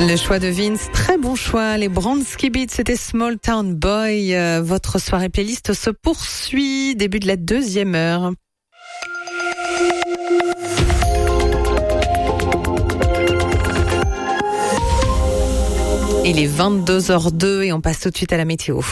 Le choix de Vince, très bon choix. Les Bronski Beats, c'était Small Town Boy. Votre soirée playlist se poursuit. Début de la 2e heure. Il est 22h02 et on passe tout de suite à la météo.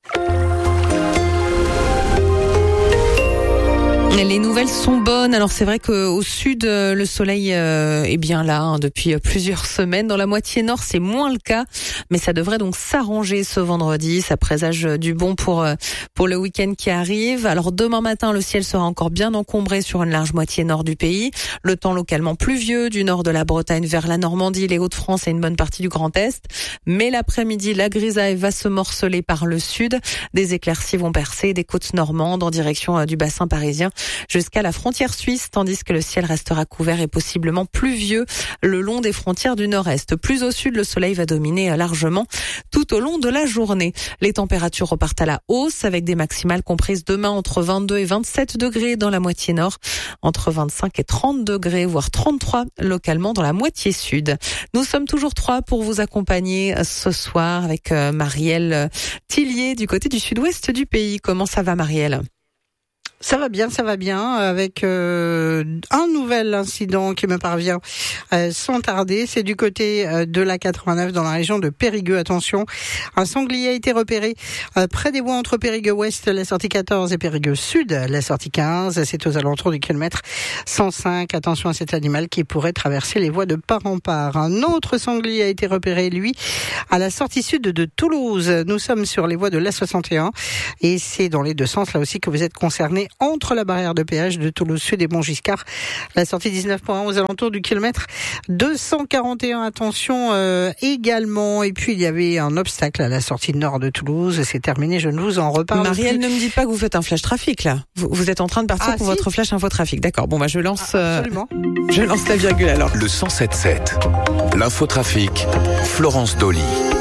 Les nouvelles sont bonnes. Alors c'est vrai qu'au sud, le soleil est bien là depuis plusieurs semaines. Dans la moitié nord, c'est moins le cas, mais ça devrait donc s'arranger ce vendredi. Ça présage du bon pour le week-end qui arrive. Alors demain matin, le ciel sera encore bien encombré sur une large moitié nord du pays. Le temps localement pluvieux du nord de la Bretagne vers la Normandie, les Hauts-de-France et une bonne partie du Grand Est. Mais l'après-midi, la grisaille va se morceler par le sud. Des éclaircies vont percer des côtes normandes en direction du bassin parisien jusqu'à la frontière suisse, tandis que le ciel restera couvert et possiblement pluvieux le long des frontières du nord-est. Plus au sud, le soleil va dominer largement tout au long de la journée. Les températures repartent à la hausse avec des maximales comprises demain entre 22 et 27 degrés dans la moitié nord, entre 25 et 30 degrés, voire 33 localement dans la moitié sud. Nous sommes toujours 3 pour vous accompagner ce soir avec Marielle Tillier du côté du sud-ouest du pays. Comment ça va, Marielle ? Ça va bien, avec un nouvel incident qui me parvient sans tarder. C'est du côté de la 89 dans la région de Périgueux. Attention, un sanglier a été repéré près des bois entre Périgueux Ouest, la sortie 14, et Périgueux Sud, la sortie 15. C'est aux alentours du kilomètre 105. Attention à cet animal qui pourrait traverser les voies de part en part. Un autre sanglier a été repéré, lui, à la sortie sud de Toulouse. Nous sommes sur les voies de l'A61 et c'est dans les deux sens là aussi que vous êtes concernés entre la barrière de péage de Toulouse Sud et Montgiscard. La sortie 19.1 aux alentours du kilomètre 241. Attention également. Et puis il y avait un obstacle à la sortie nord de Toulouse. C'est terminé, je ne vous en reparle Marielle, plus. ne me dites pas que vous faites un flash trafic là. Vous êtes en train de partir pour votre flash info trafic. D'accord. Bon, je lance. Absolument. Je lance la virgule alors. Le 107.7. L'infotrafic. Florence Dolly.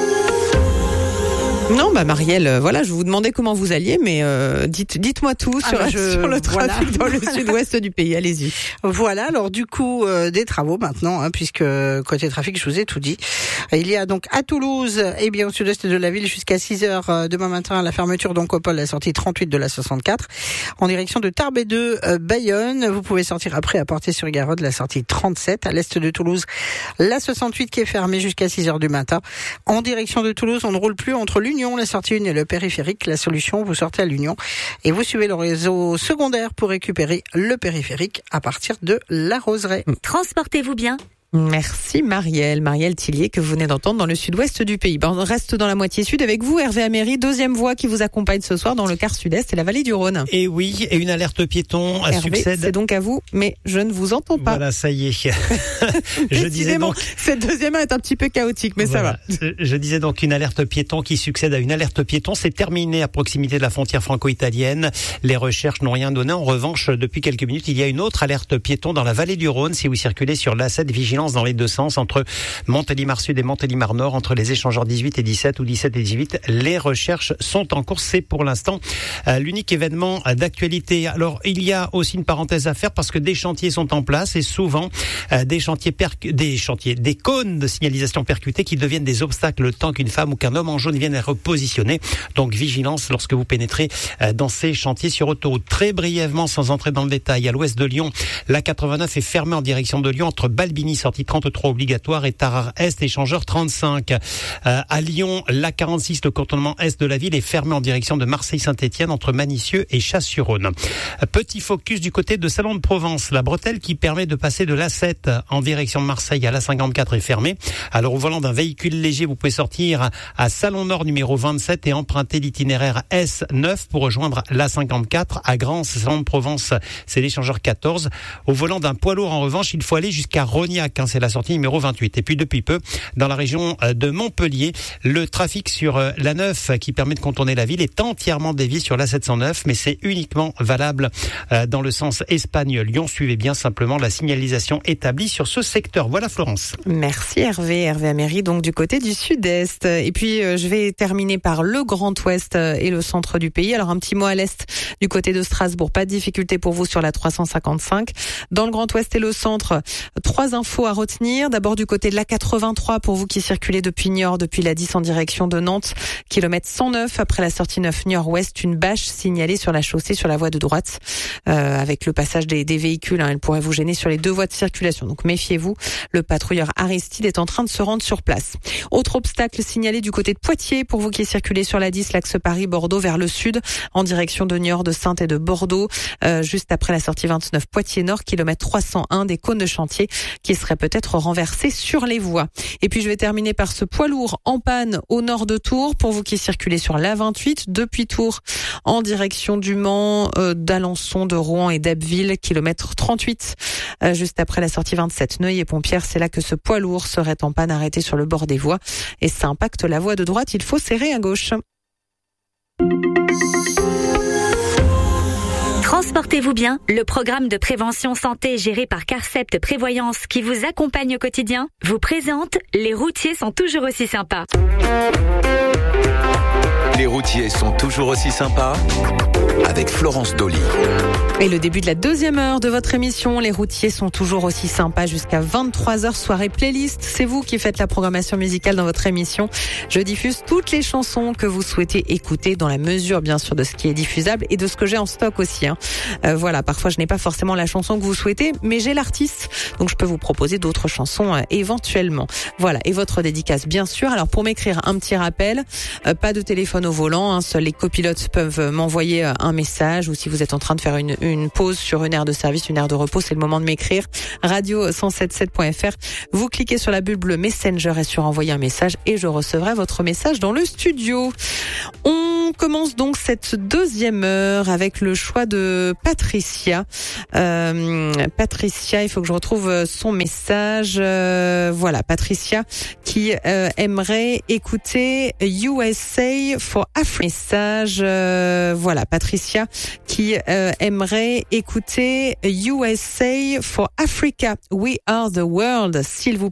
Non, Marielle, voilà, je vous demandais comment vous alliez, mais dites-moi tout sur le trafic dans le sud-ouest du pays. Allez-y. Voilà, alors du coup, des travaux maintenant, puisque côté trafic, je vous ai tout dit. Il y a donc à Toulouse, et bien au sud-est de la ville, jusqu'à 6h demain matin, la fermeture d'Oncopole, la sortie 38 de la 64, en direction de Tarbes 2, Bayonne. Vous pouvez sortir après à Portée-sur-Garonne, la sortie 37, à l'est de Toulouse, la 68 qui est fermée jusqu'à 6h du matin. En direction de Toulouse, on ne roule plus entre l'Union, la sortie 1 et le périphérique. La solution, vous sortez à l'Union et vous suivez le réseau secondaire pour récupérer le périphérique à partir de la Roseraie. Transportez-vous bien. Merci Marielle Tillier que vous venez d'entendre dans le sud-ouest du pays. On reste dans la moitié sud avec vous, Hervé Améry, deuxième voie qui vous accompagne ce soir dans le quart sud-est et la vallée du Rhône. Et oui, et une alerte piéton Hervé, succède. C'est donc à vous, mais je ne vous entends pas. Voilà, ça y est. Je disais donc, cette deuxième heure est un petit peu chaotique, mais voilà, ça va. Je disais donc une alerte piéton qui succède à une alerte piéton. C'est terminé à proximité de la frontière franco-italienne. Les recherches n'ont rien donné. En revanche, depuis quelques minutes, il y a une autre alerte piéton dans la vallée du Rhône. Si vous circulez sur l'A7, vigilance dans les deux sens, entre Montélimar Sud et Montélimar Nord, entre les échangeurs 18 et 17 ou 17 et 18. Les recherches sont en cours. C'est pour l'instant l'unique événement d'actualité. Alors, il y a aussi une parenthèse à faire parce que des chantiers sont en place et souvent des cônes de signalisation percutés qui deviennent des obstacles le temps qu'une femme ou qu'un homme en jaune vienne à repositionner. Donc, vigilance lorsque vous pénétrez dans ces chantiers sur autoroute. Très brièvement, sans entrer dans le détail, à l'ouest de Lyon, la 89 est fermée en direction de Lyon entre Balbini, sortie 33 obligatoire, et Tarare Est, échangeur 35. À Lyon, la 46, le contournement est de la ville, est fermé en direction de Marseille-Saint-Étienne entre Manicieux et Chasse-sur-Rhône. Petit focus du côté de Salon de Provence. La bretelle qui permet de passer de l'A7 en direction de Marseille à l'A54 est fermée. Alors, au volant d'un véhicule léger, vous pouvez sortir à Salon Nord numéro 27 et emprunter l'itinéraire S9 pour rejoindre l'A54 à Grance. Salon de Provence, c'est l'échangeur 14. Au volant d'un poids lourd, en revanche, il faut aller jusqu'à Rognac, c'est la sortie numéro 28. Et puis depuis peu, dans la région de Montpellier, le trafic sur la 9 qui permet de contourner la ville est entièrement dévié sur la 709, mais c'est uniquement valable dans le sens Espagne-Lyon. Suivez bien simplement la signalisation établie sur ce secteur. Voilà Florence. Merci Hervé Améry, donc du côté du sud-est. Et puis je vais terminer par le Grand Ouest et le centre du pays. Alors un petit mot à l'est du côté de Strasbourg. Pas de difficulté pour vous sur la 355. Dans le Grand Ouest et le centre, 3 infos infos à retenir. D'abord du côté de la 83 pour vous qui circulez depuis Niort, depuis la 10 en direction de Nantes, kilomètre 109 après la sortie 9 Niort-Ouest, une bâche signalée sur la chaussée sur la voie de droite avec le passage des véhicules. Elle pourrait vous gêner sur les deux voies de circulation. Donc méfiez-vous, le patrouilleur Aristide est en train de se rendre sur place. Autre obstacle signalé du côté de Poitiers pour vous qui circulez sur la 10, l'axe Paris-Bordeaux vers le sud en direction de Niort, de Saintes et de Bordeaux, juste après la sortie 29 Poitiers-Nord, kilomètre 301, des cônes de chantier qui seraient peut-être renversés sur les voies. Et puis je vais terminer par ce poids lourd en panne au nord de Tours pour vous qui circulez sur l'A28 depuis Tours en direction du Mans, d'Alençon, de Rouen et d'Abbeville, kilomètre 38, juste après la sortie 27 Neuilly-et-Pompières. C'est là que ce poids lourd serait en panne arrêté sur le bord des voies et ça impacte la voie de droite. Il faut serrer à gauche. Transportez-vous bien, le programme de prévention santé géré par Carcept Prévoyance qui vous accompagne au quotidien vous présente « Les routiers sont toujours aussi sympas ». Les routiers sont toujours aussi sympas avec Florence Dolly. Et le début de la deuxième heure de votre émission, les routiers sont toujours aussi sympas jusqu'à 23h, soirée playlist. C'est vous qui faites la programmation musicale dans votre émission. Je diffuse toutes les chansons que vous souhaitez écouter dans la mesure, bien sûr, de ce qui est diffusable et de ce que j'ai en stock aussi. Voilà, parfois je n'ai pas forcément la chanson que vous souhaitez, mais j'ai l'artiste. Donc je peux vous proposer d'autres chansons éventuellement. Voilà, et votre dédicace, bien sûr. Alors pour m'écrire un petit rappel, pas de téléphone au volant, seuls les copilotes peuvent m'envoyer un message, ou si vous êtes en train de faire une pause sur une aire de service, une aire de repos, c'est le moment de m'écrire. radio177.fr. Vous cliquez sur la bulle bleue Messenger et sur envoyer un message et je recevrai votre message dans le studio. On commence donc cette deuxième heure avec le choix de Patricia. Patricia, il faut que je retrouve son message. Voilà, Patricia qui aimerait écouter USA for Africa. Message, voilà, Patricia qui aimerait écouter USA for Africa. We are the world, s'il vous plaît.